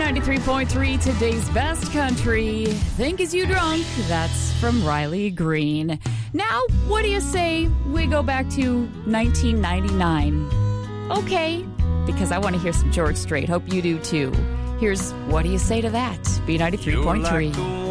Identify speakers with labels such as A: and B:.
A: B93.3, today's best country. Think Is You Drunk? That's from Riley Green. Now, what do you say we go back to 1999? Okay, because I want to hear some George Strait. Hope you do too. Here's What Do You Say to That? B93.3.